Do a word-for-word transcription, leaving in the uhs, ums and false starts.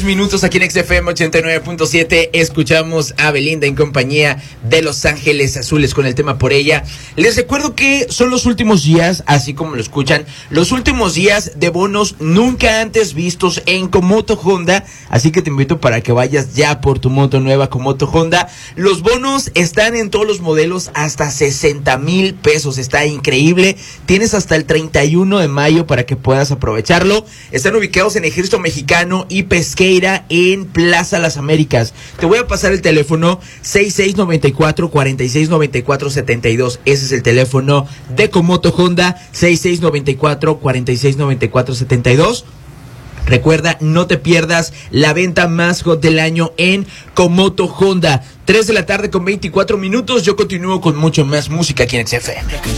minutos aquí en X F M ochenta y nueve punto siete. Escuchamos a Belinda en compañía de Los Ángeles Azules con el tema Por Ella. Les recuerdo que son los últimos días, así como lo escuchan, los últimos días de bonos nunca antes vistos en Comoto Honda. Así que te invito para que vayas ya por tu moto nueva Comoto Honda. Los bonos están en todos los modelos hasta sesenta mil pesos. Está increíble. Tienes hasta el treinta y uno de mayo para que puedas aprovecharlo. Están ubicados en Ejército Mexicano y Pesqueira en Plaza Las Américas. Te voy a pasar el teléfono seis seis nueve cuatro, cuatro seis nueve cuatro siete dos. Ese es el teléfono de Comoto Honda, seis seis nueve cuatro, cuatro seis nueve cuatro siete dos. Recuerda, no te pierdas la venta más hot del año en Comoto Honda. tres de la tarde con veinticuatro minutos. Yo continúo con mucho más música aquí en X F M.